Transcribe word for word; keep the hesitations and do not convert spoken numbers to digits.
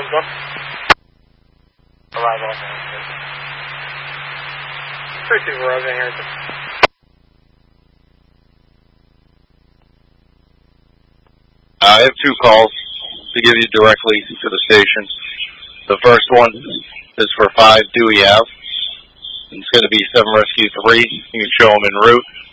one's gone. Arrival on Harrington. Receive arrival on Harrington. I have two calls to give you directly to the station. The first one is for five Dewey Ave. It's going to be seven Rescue three. You can show them en route.